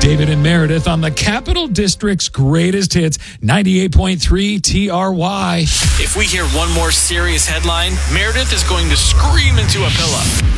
David and Meredith on the Capital District's greatest hits, 98.3 TRY. If we hear one more serious headline, Meredith is going to scream into a pillow.